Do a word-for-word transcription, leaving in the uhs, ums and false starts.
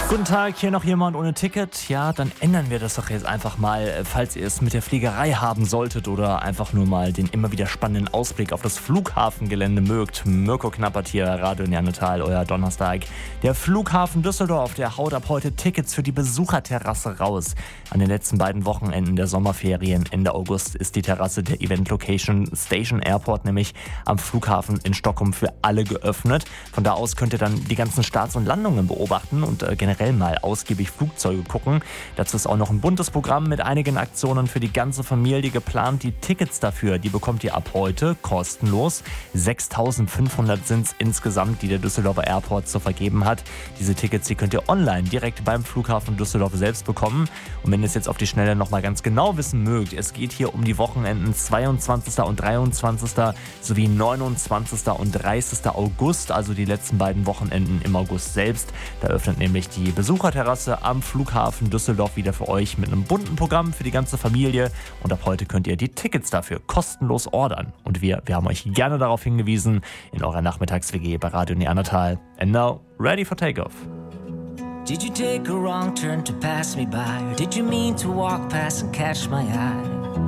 Guten Tag, hier noch jemand ohne Ticket? Ja, dann ändern wir das doch jetzt einfach mal, falls ihr es mit der Fliegerei haben solltet oder einfach nur mal den immer wieder spannenden Ausblick auf das Flughafengelände mögt. Mirko Knappert hier, Radio Neandertal, euer Donnerstag. Der Flughafen Düsseldorf, der haut ab heute Tickets für die Besucherterrasse raus. An den letzten beiden Wochenenden der Sommerferien Ende August ist die Terrasse der Event-Location Station Airport nämlich am Flughafen in Stockholm für alle geöffnet. Von da aus könnt ihr dann die ganzen Starts und Landungen beobachten und äh, generell mal ausgiebig Flugzeuge gucken. Dazu ist auch noch ein buntes Programm mit einigen Aktionen für die ganze Familie geplant. Die Tickets dafür, die bekommt ihr ab heute kostenlos. sechstausendfünfhundert sind es insgesamt, die der Düsseldorfer Airport zu vergeben hat. Diese Tickets, die könnt ihr online direkt beim Flughafen Düsseldorf selbst bekommen. Und wenn ihr es jetzt auf die Schnelle nochmal ganz genau wissen mögt, es geht hier um die Wochenenden zweiundzwanzigsten und dreiundzwanzigsten sowie neunundzwanzigsten und dreißigsten August, also die letzten beiden Wochenenden im August selbst. Da öffnet nämlich die Besucherterrasse am Flughafen Düsseldorf wieder für euch mit einem bunten Programm für die ganze Familie. Und ab heute könnt ihr die Tickets dafür kostenlos ordern. Und wir, wir haben euch gerne darauf hingewiesen in eurer Nachmittags-W G bei Radio Neandertal. And now, ready for takeoff. Did you take a wrong turn to pass me by? Or did you mean to walk past and catch my eye?